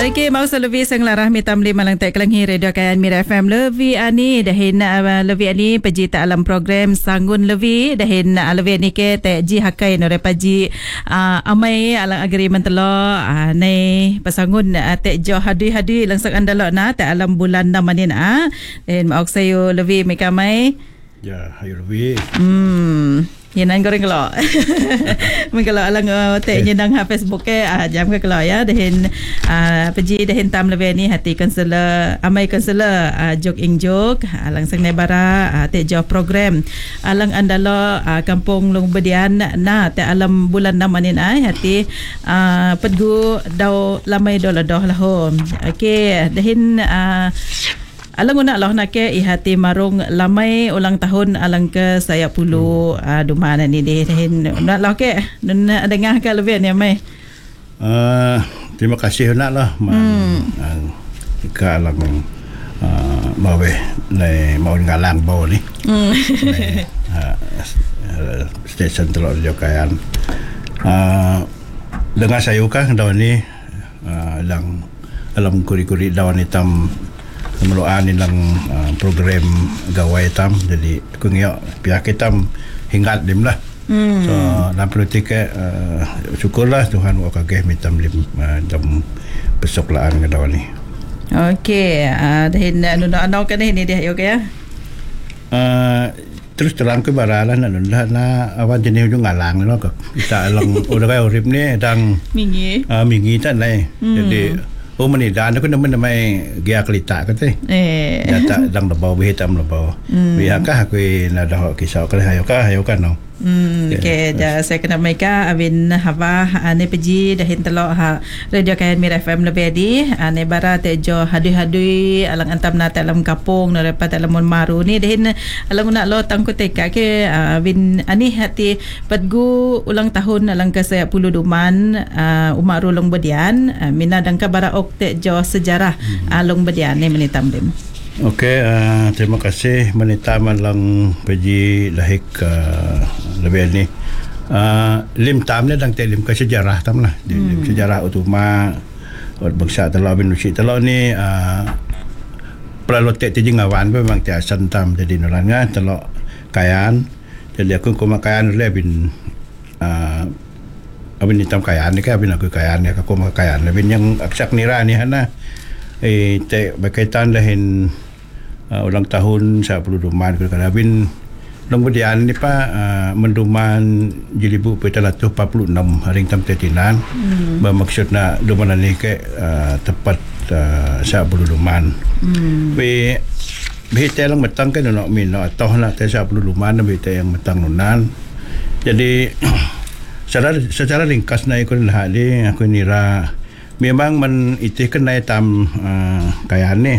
Okey, mau lebih senglarah mitam lima lang tek kelang radio kayan Mira FM lebih ani dahin lebih ani peji ta alam program sangun lebih dahin lebih ni ke tek ji hakai no repaji amai alang agreement lo nei pasangun tek jo hadi langsung andalo na tek alam bulan namanin dahin maok sayo lebih mekamai ya hayo lebih Yanan goreng kelak. Mengkelak alang tek nyenang Facebook ke jam ke kelak ya dahin peji dahin tam lebih ni hati kansela amai kansela jok injok alang sang nebara tek jo program alang andalo kampung Long Bedian na tek alam bulan namanin hati pedgu dau lamai dolah lah. Okey dahin alang una lah nak ke ihati marung lamai ulang tahun alang ke saya puluh dumana ni deh nak lah ke nak dengar ke lebih ni mai. Terima kasih nak lah ke alang mawe nei mau ngalang bau ni. Stesen telok jokayan. Dengar saya kan daun ni alam kuri-kuri daun hitam meluan nilang program gawai tam jadi aku ngiyok pihak kita hingat dim lah so dalam politik syukurlah Tuhan wakageh mitam lim dam pesoklaan ke dawan ni. Okey dahin nuna kan ni dia okey ya terus terang ke baralan na awan jenis ujung ngalang no kita alang udah kaya urip ni dang mingi tan lai jadi mani dan aku namai gia kelita kata data dang lebau hitam lebau biarkah aku nak dah kisah kalau hayo kan no okey dah saya kena mereka abin hava ane peji dahin telok radio kayan Mira FM lebih di ane bara tejo hadu alang antam na dalam kapung no dapat dalam maru ni dahin alang nak lo tangku teka ke abin ani hati padgu ulang tahun alang ke saya puluh duman Umar Long Bedian mina dangka bara ok tejo sejarah Long Bedian ni menitam dim. Okey, terima kasih menita malang peji lahik lebih ni. Lim tam ni dang lim ke sejarah tam lah. Lim sejarah utama bangsa telok bin usi telok ni perlu tek ngawan memang tiasan tam jadi nolanga telok kayan. Jadi aku kumakayan le bin abin hitam kayan ni ke abin aku kayan ni aku kumakayan lebih yang aksak nira ni hana tek berkaitan lahin ulang tahun 10 duman kerana bin Long Bedian ni menduman jilibu 146 hari tam tetinan bermaksud nak duman ni ke tepat 10 duman be behite lang matang kan nak min atau nak 10 duman behite yang matang nunan jadi secara ringkas na ikon lahat ni aku nira memang itihkan na tam kayan ni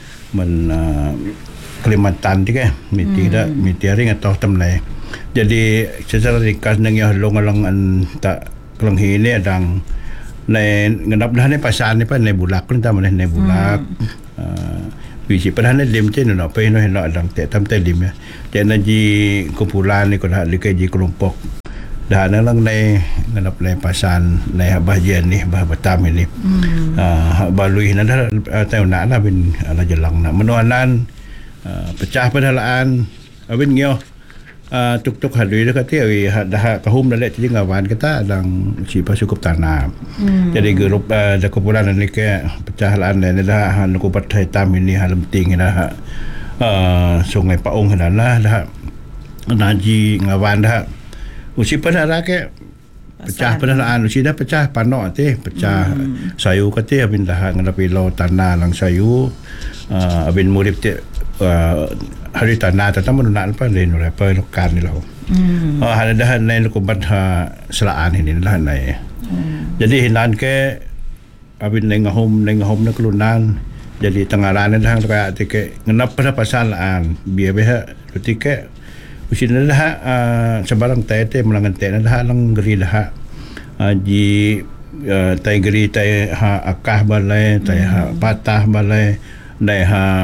Kalimantan juga mitiring atau temlai jadi secara ringkas nang yang long-long tak kelang ini adang nai ngenap dah ni pasan ni pa nai bulak pun tam nai bulak bisi padahal lim tu no pe no adang te tam te lim ya jadi ji kumpulan ni ko dah likai ji kelompok dah lang nai ngenap nai pasan nai bahagian ni bah batam ini balui na dah tahu nak lah bin ala jelang nak menuanan pecah padalaan abin ngio tuk hadui dah kata dah kahum dah lek ngawan kata dang si pasukup tanah jadi grup dah kumpulan ni ke pecah lan dah nuku patai tam ini halam ting dah sungai Paong dah naji ngawan dah usi pada ke pecah padalaan usi dah pecah panok pecah sayu kata abin dah ngadapi lo tanah lang sayu abin murip hari tanah tetap menunak apa lain apa lokan ni lah ada dah lain lukubat selaan ini lah naik jadi hinan ke abin nengahum na kelunan jadi tengaran dah kayak tike ngenap pada pasalaan biar ketika usin dah sebarang tete melangan tete dah lang geri dah ji tai geri tai akah balai tai patah balai dai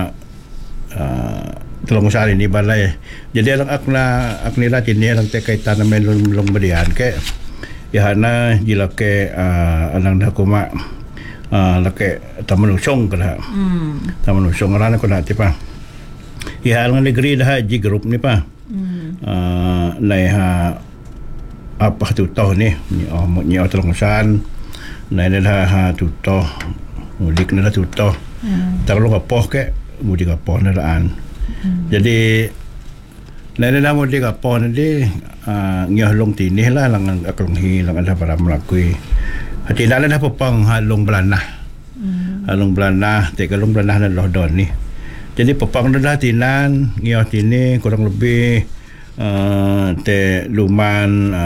tolong usari ni balai jadi alang aknila tini alang te kaitan na Long Bedian ke ya na jila ke alang dah kuma laki taman usong kada taman usong rana ko na tipa ihal ng negeri dah ji group ni pa nai ha apa tu tau ni ni telongan nai dah ha tu tau mudik na tu tau tarlo ka poh ke mudik ka poh na daan jadi nai dah mudik ka poh ni ngah long tinih lah lang aklong hi lang ada para melakui hati nala dah pepang halong belanah te kalong belanah dan lohdon ni jadi pepang dah tinan ngah tini kurang lebih te luman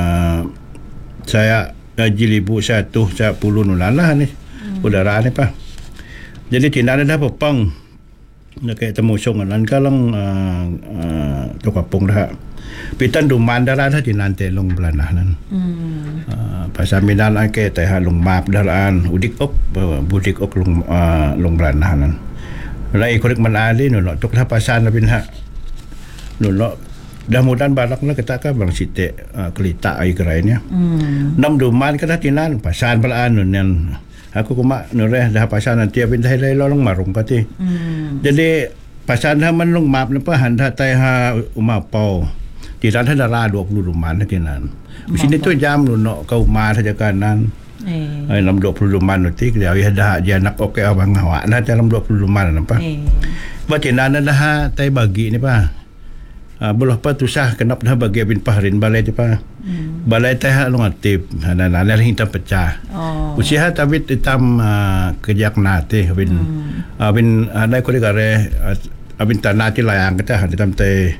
saya jilibu 110 nulala ni udara ni pa jadi tinan dah pepang nak temu songan kalang tu kapung dah pitan duman darah dah tinante long belanah nan pasal minan ke teh halung map daraan udik ok budik ok long belanah nan lai korek manali no tok dah pasan bin ha no dah mudan balak na kita ka bang site kelita ai kerainya nam duman ka dah tinan pasan belaan nan aku kuma nureh dah pasan nanti bin dah lai lolong marung pati jadi pasan dah manlung map na pa handa tai ha umapau di sana ada 20 rumah nanti nan. Di sini tu jam lu nak kau rumah saja kanan. Dalam 20 rumah nanti dia ada dia nak okey abang awak nah dalam 20 rumah nampak. Berarti nan dah tai bagi ni pa. Belah pa tu sah kenap dah bagi bin pahrin balai tu pa. Balai teh lu ngatip nan hitam pecah. Usia tapi hitam kejak nate bin ada ko digare abin tanah ti layang kita hitam teh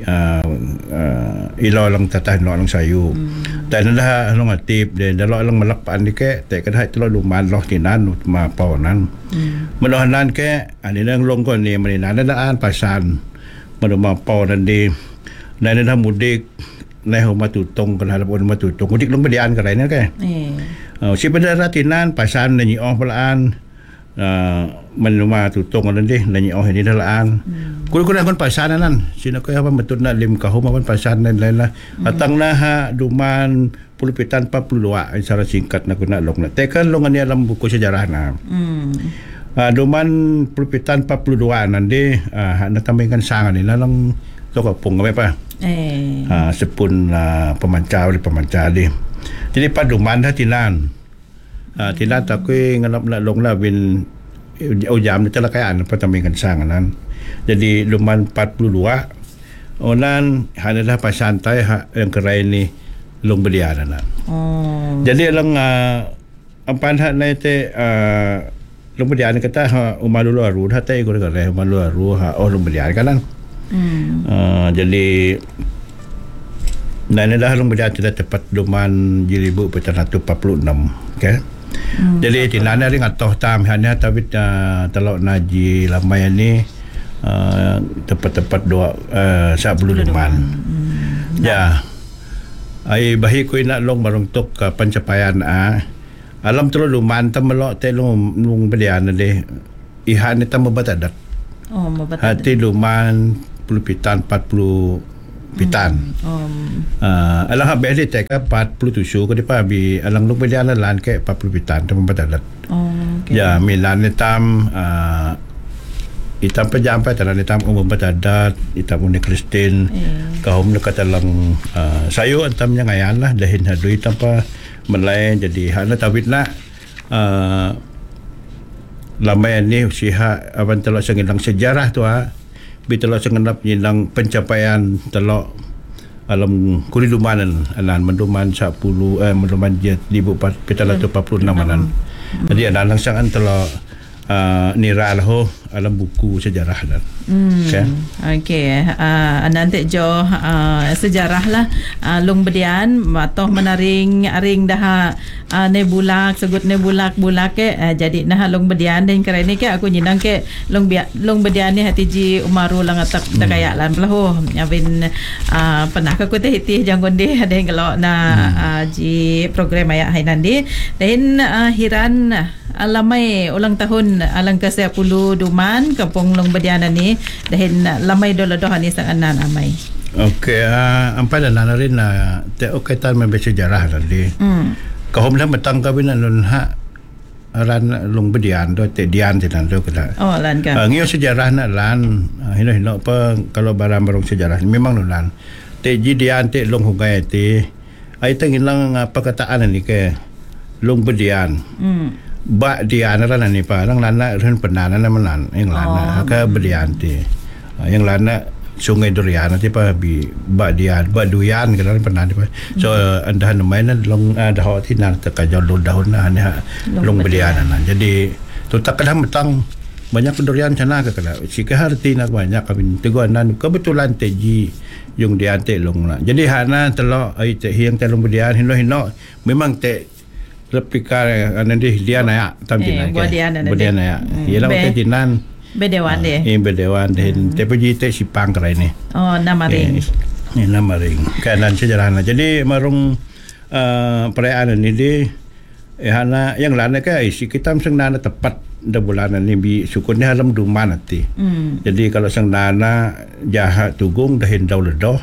ilo lang tatah no lang sayu dan dah long atip de dalo lang malakpan ni ke te kadai tlo luman loh tinan ma paunan melohanan ke ani nang long kon ni maninan daan pasan ma paunan di nai dah mudik nai homa tutong kan halap on ma tutong mudik long bedian kadai ni ke si pendara tinan pasan ni oh pelaan manuma tutong nan di nanyi oh ini dalaan kun kon pasan nan sino ko apa betul na lim ka homa pasan nan lain atang na ha duman pulupitan 42 secara singkat na kuna long na tekan long ani dalam buku sejarah na duman pulupitan 42 nan di na tambahkan sangan ni lang to ka pung apa sepun pemancar di jadi paduman dah tinan tinan takui ngalap nak long la bin jam ni telakayaan pertambangan sanganan jadi luman 42 onan hanalah pasantai yang kerai ni long beliaran jadi lang ampan hat nai te long beliaran kata umalu aru hatai ko kare umalu aru long beliaran kanan jadi nai dah long beliaran tidak tepat luman 1446 okey. Jadi tinana ring atoh tam hanya tapi telok naji lamai ni tepat-tepat 10 luman. Ya. Ai bahi ko nak long barong tok pencapaian alam telo luman tam melok te long belian de ihan ni tam batadat. Hati luman pulupitan 40 pitan. Alang habis di teka 47 ko di pa bi alang lu belian lan ke 40 pitan tam batadat. Ya milan ni tam itam pejampai tanan itam batadat itam uni Kristin kaum dekat dalam sayu antam nya ngayan lah dahin hadu itam pa melai jadi hana tawit na lamai ni usia aban telok sengilang sejarah tu bitelo sengenap nyilang pencapaian telok alam kuli lumanan alan menduman 10 menduman jet 1446 alan jadi ada langsangan telok nira lah alam buku sejarah dan okey nanti jo sejarah lah long bedian matoh menaring aring dah nebulak segut nebulak bulak ke jadi nah long bedian dan kerana ke aku nyinang ke long bedian ni hati ji umaru lang atak dakaya lan belah nyabin pernah ke kute hiti janggon de ada yang kalau na ji program ayak hai nandi dan hiran lamai ulang tahun alang ke 10 duman kampung long bedian ni dahin lamai dolo-dolo ni sang anan amai. Okey, ampai dan nanarin te okaitan membaca sejarah tadi. Kahom dah metang kabinan nun ran long bedian do te dian tenan do kada. Oh lan ka. Ngio sejarah nak lan hino apa kalau barang-barang sejarah memang lan. Te ji dian te long hugai te ai tang hilang perkataan ni ke long bedian. Ba dian ran ni pa lang lan ran penan lan menan yang lan ka bedian te. Yang lan Sungai Durian nanti pa ba dian ba duyan kan pernah di pa so andahan mainan long dah ti nan tekajol daun ni long bedian jadi tu tak kadang metang banyak durian sana ke kada sikarti nak banyak kabin teguanan kebetulan teji yung dian te long na jadi hana telo ai te hiang te long bedian hino memang te replika nanti dian ya tam dinan bedian ya ialah te dinan Bedewan deh. Bedewan deh. Tapi jite sipang kerai ni. Oh, nama ring. Ini nama ring. Kanan sejarah. Jadi marung perayaan ini di hana yang lain ke isi kita sang nana tepat dah bulan ini bi syukurnya halam duman nanti. Jadi kalau sang nana jahat tugung dah hindau ledoh.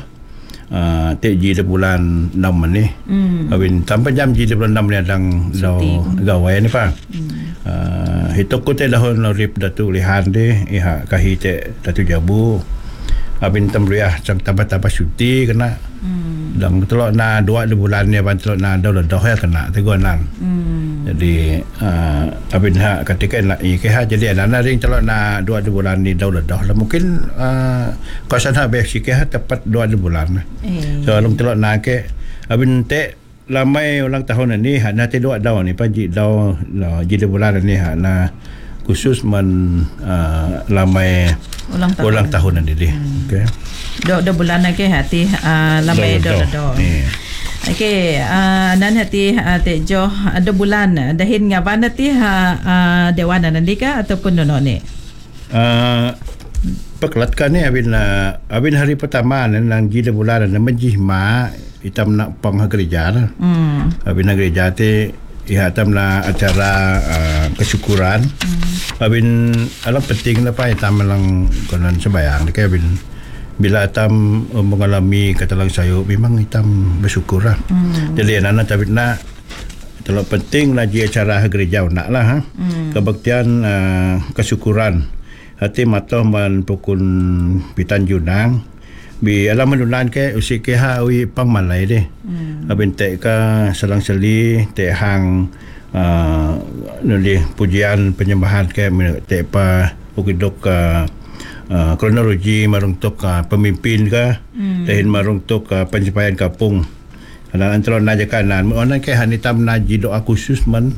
Ji dah bulan 6 ni. Abin sampai jam ji dah bulan 6 ni adang gawai ni pa. Hitok ko te dahon rip datu lihan de iha kahi te datu jabu abin tamriah sang taba-taba syuti kena dang telok na 2 bulan ni ban telok na dah dah ya kena tegonan jadi abin ha ketika nak ke ha jadi ana ring telok na 2 bulan ni dah mungkin kawasan ha be sikeh ha tepat 2 bulan so alung telok na ke abin te lamai ulang tahun ni hana te 2 daun ni panji daun jadi bulan ni hana khusus lamai ulang tahun ni deh okey do bulan ke hati lamai do okey nan hati te jo ada bulan dahin ngaban hati dewan nanti ka ataupun nono ni Perkelatkan ni abin hari pertama nang jadi bulan na majihma itam nak pang gereja lah. Abin gereja te ihatam na acara kesyukuran. Abin alam penting lah pa itam lang konon sembayang ke abin bila itam mengalami katalang sayo memang itam bersyukur lah. Jadi anak tabit nak terlalu penting lagi acara gereja nak lah kebaktian kesyukuran hati matoh man pukul pitan junang bi alam menulan ke usike ha ui pang malai de abin te ka selang seli te hang nuli pujian penyembahan ke te pa ukidok kronologi marungtok pemimpin ka dahin marungtok penyampaian kapung ana antara najakan onan ke hanitam naji doa khusus man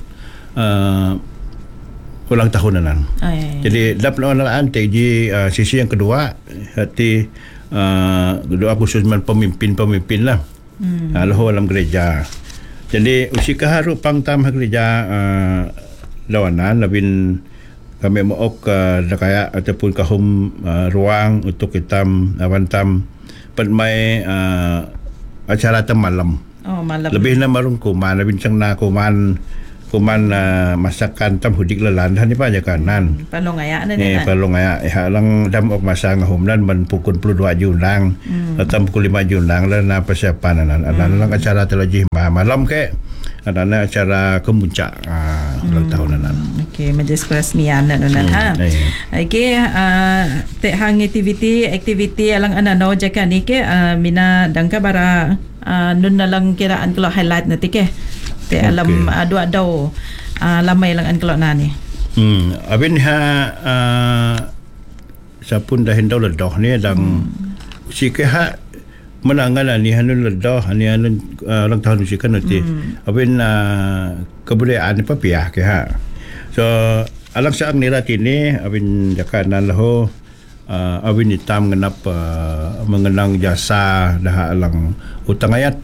ulang tahunan. Jadi dapat orang teji sisi yang kedua hati doa khusus man pemimpin lah. Lalu dalam gereja. Jadi usika haru pangtam gereja lawanan labin kami mau kaya ataupun kahum ruang untuk kita awantam permai acara malam. Oh malam. Lebih na marung kuman labin sang na kuman masakan tam hudik lelan han ni pa jakanan palong ayak ni palong ayak lang dam ok masa ngahumlan man pukul 22 Junang atau pukul 5 Junang lah na persiapan anan lang acara teologi malam ke anan acara kemuncak ulang tahun anan okey majlis peresmian anan okey te hang aktiviti alang anano jakan ni ke mina dangka bara nun nalang kiraan kalau highlight nanti ke te alam dua dau lamai lang an kelok na ni abin sapun dah hendau ledoh ni dang sikeh menangan ni hanun ledoh ni hanun ulang tahun sikan nanti abin kebudayaan apa piah ke so alang saang nilati ni abin jakanan lahu abin hitam genap mengenang jasa dah alang utang ayat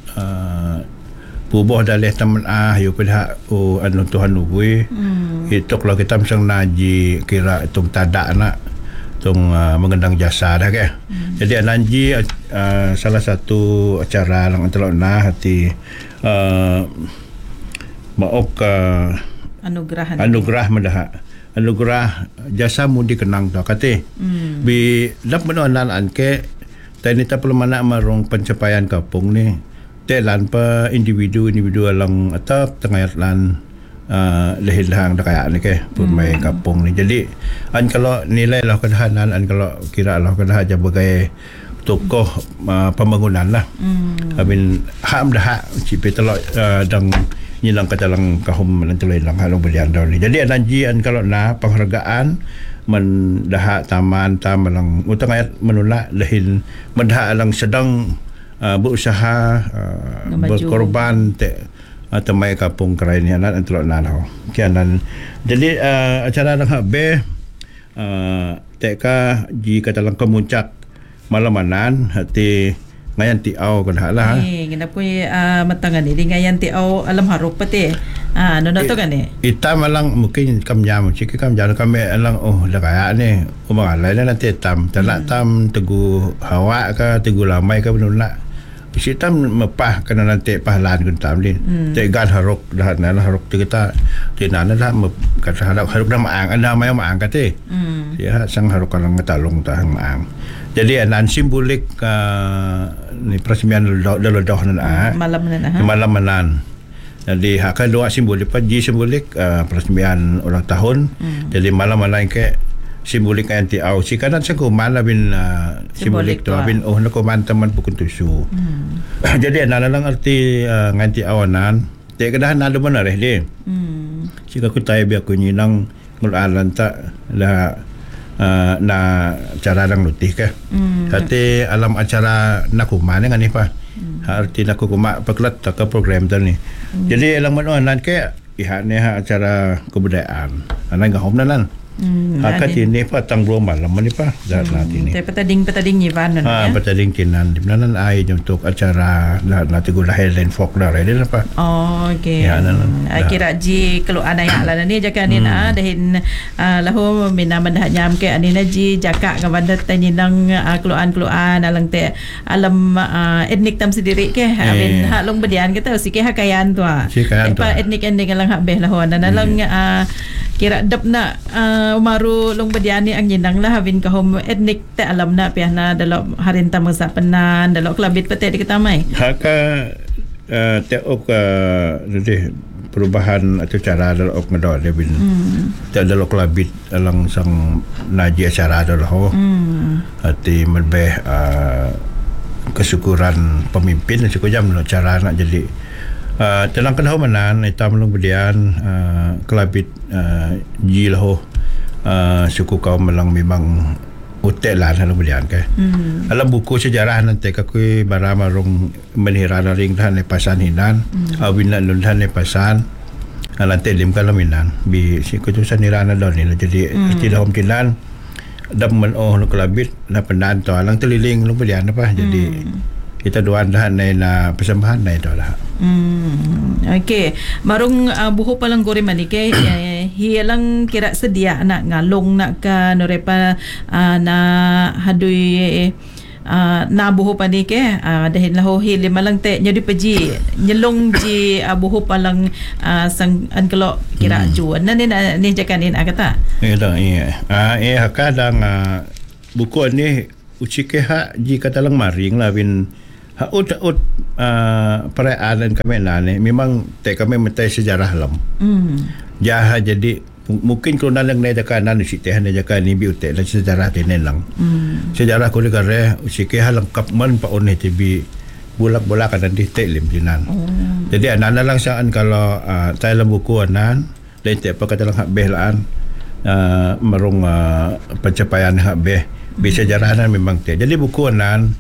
puboh dalih taman yo pada anu Tuhan ubui itu kalau kita misang naji kira tung tadak nak tung mengendang jasa dah ke jadi ananji salah satu acara lang antelok na hati maok anugerah mendah anugerah jasa mudi kenang tu kate bi dap menon an ke tani ta perlu mana marung pencapaian kampung ni telan pa individu alang atap tengayat lan lahir hang dah kayak ni ke pun mai kampung ni. Jadi an kalau nilai lah kedahanan an kalau kira lah kedah sebagai tokoh pembangunan lah. Habin hak dah cipe telok dang nyilang katalang kahum nantulen lang halong belian daw ni. Jadi anji an kalau na penghargaan men dah taman tam lang utang ayat menolak lahin mendah lang sedang berusaha berkorban temai kampung kerai ni anak antelok nanau kianan. Jadi acara dah be teka ji kata lang kemuncak malamanan hati ngayan ti au kan hala ngina ko matangan ni ngayan ti au alam haruk pati nono to kan ni ita malang mungkin kam jam cik kam jam kami alang dah kaya ni umangalai na nanti tam talak tam tegu hawa ka tegu lamai ka benulak sitam mepah kena nanti pahalan kun tam din tegan haruk dah na haruk kita tinana dah kata haruk dah maang anda mai maang kate ya sang haruk kalang talong ta hang maang. Jadi anan simbolik ni peresmian doh na malam menan. Jadi hak kedua simbolik ji simbolik peresmian ulang tahun. Jadi malam menan ke simbolik anti au si kanan sa kuman bin simbolik to bin na kuman teman pukun tusu. Jadi anan lang arti nganti awanan te kedahan ada benar dia. Si ka kutai biak kunyinang ngulalan ta la na cara lang lutih ke. Hati alam acara nakuman nga ni pa. Arti nakukuma paglat ta ka program ta ni. Jadi alang manuanan ke iha ni acara kebudayaan. Anan gahom na lan. Hakat ini pa tang global laman ni pa zat natin ni. Te petading Ivan ya. Petading kinan. Di mana ay untuk acara natin gulahay len folk na rin pa. Oh, okay. Ya, kira ji kalau anaya lah ni jaka ni na dahin lahu minaman dah nyam ke anina ji jaka ngabanda taninang keluan alang te alam etnik tam sendiri ke amin hak long bedian kita si ke hakayan tu pa etnik ending alang hak beh lahu dan alang kira dap na umaru long bediani ang yinang lah habin kahom etnik te alam na piana dalok harinta masa penan dalok kelabit pete di ketamai haka te ok deh perubahan atau cara dalok ngedor dia bin te dalok kelabit alang sang naji acara dalok hati lebih kesyukuran pemimpin cukup jam lo cara nak jadi telang kedahumanan itam long bedian kelabit ji lahu suku kaum melang memang utek lah dalam belian ke. Alam buku sejarah nanti kakui barama rong menirana ring dan lepasan hinan awinan lundan lepasan nanti lim kalaminan bi siku tu sanirana don ni jadi tidak homkinan dam men kelabit na pendan to alang teliling lu belian apa jadi kita doan dah na persembahan na itu lah. Okay. Marung buho palang gore manike hilang kira sedia nak ngalong nak ka norepa na hadui na buho panike dahin lahu hili malang te nyadi peji nyelong ji buho palang sang an kalau kira juan na ni jakanin akata. Hakadang buku ni ucike ha ji kata lang maring lah bin ut perayaan kami ni memang kami mentai sejarah lam. Jah jadi mungkin kalau nalang na jakanan si teh na jakan ni biute la sejarah tenen lang. Sejarah ko negara si ke halang kapman pa on TV bulak-bulak kan di telim jinan. Jadi anan lang saan kalau tayo lang buku anan lain te pa katalang hak behlaan marong pencapaian hak beh bisa sejarah memang te. Jadi buku anan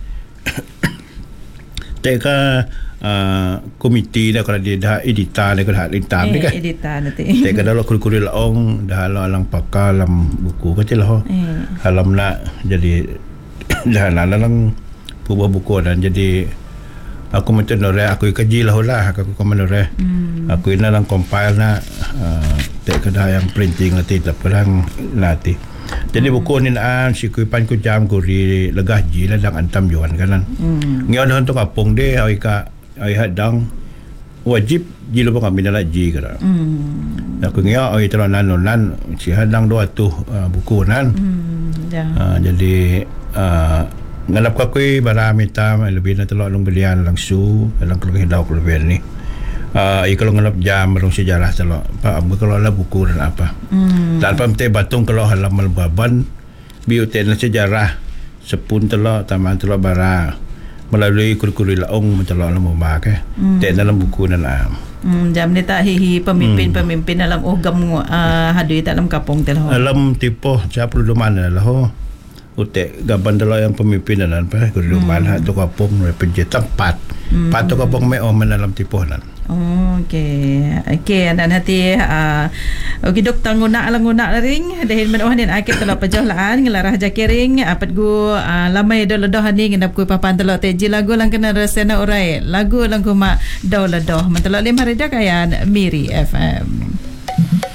teka komiti dah kalau dia dah editan dia dah lintam ni kan editan nanti teka dalam kurikulum laong dah alang pakal dalam buku kecil lah halam nak jadi dah alang buah buku dan jadi aku macam nore aku kaji lah aku komenore aku ini dalam compile nak teka dah yang printing nanti tak perang nanti. Jadi buku ni naan si kuipan ku jam kuri legah ji lah dang antam juan kanan. Ngian hantu kapung de ai ka ai hadang wajib ji lu kami nak ji kara. Aku ngia ai teronan nonan si hadang dua tu buku nan. Jadi ngalap ka kui bara mitam lebih na telok long belian langsung lang keluar hidau keluar ni. kalau ngelap jam merung sejarah telo pa kalau lah buku dan apa dan pamte batung kalau halaman baban biuten sejarah sepun telo taman telo bara melalui kurikulum laong telo lah membake dalam buku dan jam ni tak hihi pemimpin dalam ogam hadui dalam kapong telo alam tipo siapa dulu mana lah utek gaban telo yang pemimpin dan apa kurikulum mana tu kapong penjat tempat patu kapong me dalam tipo nan. Okey dan hati okey doktor guna ring dahin menuhan din akit telo pejahlaan ngelarah jakiring apat gu lamai doh ni ngendap ku papan telo teji lagu lang kena resena urai lagu lang ku mak doh mentelo 5 hari dah kayan Miri FM.